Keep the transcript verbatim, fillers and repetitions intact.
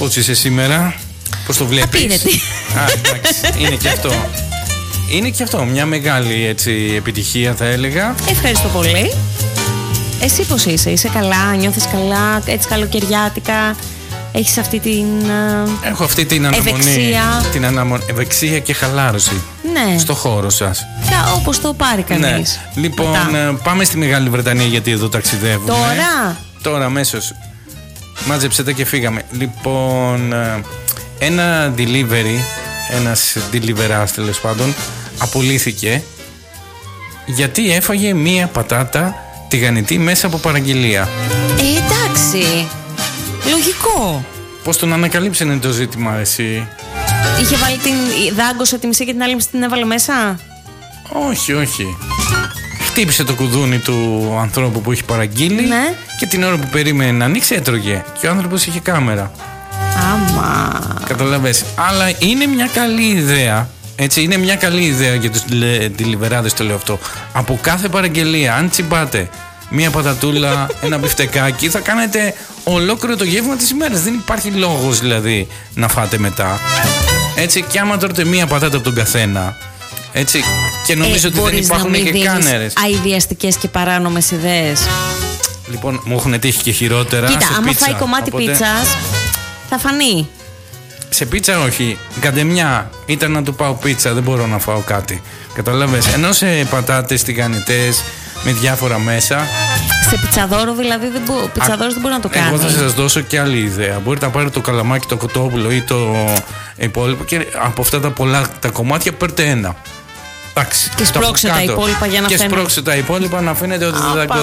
Πώς είσαι σήμερα, πώς το βλέπεις? Απίνετη. Α, εντάξει, είναι και αυτό. Είναι και αυτό μια μεγάλη έτσι, επιτυχία, θα έλεγα. Ευχαριστώ πολύ. Εσύ πώς είσαι, είσαι καλά, νιώθεις καλά, έτσι καλοκαιριάτικα? Έχεις αυτή την Έχω αυτή την αναμονή. Ευεξία. Την αναμονή, ευεξία και χαλάρωση. Ναι. Στο χώρο σας. Κα, όπως το πάρει κανείς. Ναι. Λοιπόν, μετά. πάμε στη Μεγάλη Βρετανία, γιατί εδώ ταξιδεύουμε. Τώρα. Τώρα αμέσως. Μάζεψε τα και φύγαμε. Λοιπόν, ένα delivery, ένας deliverάς τέλος πάντων, απολύθηκε γιατί έφαγε μία πατάτα τηγανιτή μέσα από παραγγελία. Ε, εντάξει. Λογικό. Πώς τον ανακαλύψανε το ζήτημα, εσύ? Είχε βάλει την. Δάγκωσε τη μισή και την άλλη μισή την έβαλε μέσα. Όχι, όχι. Χτύπησε το κουδούνι του ανθρώπου που έχει παραγγείλει, ναι. Και την ώρα που περίμενε να ανοίξει έτρωγε. Και ο άνθρωπος είχε κάμερα. Άμα. Καταλαβες. Αλλά είναι μια καλή ιδέα. Έτσι, είναι μια καλή ιδέα για τους deliverάδες, το λέω αυτό. Από κάθε παραγγελία, αν τσιμπάτε μία πατατούλα, ένα μπιφτεκάκι, θα κάνετε ολόκληρο το γεύμα της ημέρας. Δεν υπάρχει λόγος δηλαδή να φάτε μετά. Έτσι, και άμα τρώτε μία πατάτα από τον καθένα, έτσι, και νομίζω ε, ότι δεν υπάρχουν και κάμερες. Αηδιαστικές και παράνομες ιδέες. Λοιπόν, μου έχουν τύχει και χειρότερα. Κοίτα, σε άμα πίτσα, φάει κομμάτι οπότε... πίτσας, θα φανεί. Σε πίτσα όχι. Καντεμιά ήταν να του πάω πίτσα, δεν μπορώ να φάω κάτι. Καταλαβες. Ενώ σε πατάτες τηγανιτές με διάφορα μέσα. Σε πιτσαδόρο δηλαδή δεν μπορεί, πιτσαδόρος δεν μπορεί να το κάνει. Εγώ θα σας δώσω και άλλη ιδέα. Μπορείτε να πάρετε το καλαμάκι, το κοτόπουλο ή το υπόλοιπο και από αυτά τα πολλά τα κομμάτια παίρνετε ένα. Εντάξει, και σπρώξε τα υπόλοιπα για να και φαίνεται. Και σπρώξε τα υπόλοιπα να φαίνεται ότι δεν τα